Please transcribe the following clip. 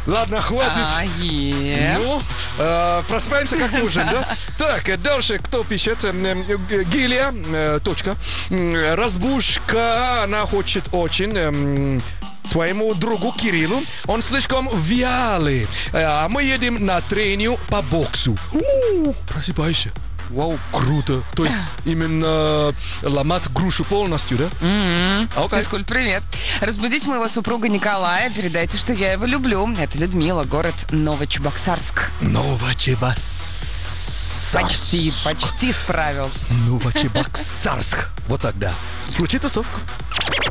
Ладно, хватит. Ну, просыпаемся как нужен, да? Так, дальше кто пишет? Гилия, точка. Разбушка, она хочет очень своему другу Кириллу. Он слишком вялый. А мы едем на тренинг по боксу. Просыпайся. Вау, круто. То есть именно ломать грушу полностью, да? Okay. Физкуль, привет. Разбудите моего супруга Николая, передайте, что я его люблю. Это Людмила, город Новочебоксарск. Новочебоксарск. Почти справился. Новочебоксарск. Вот так, да. Включи тусовку.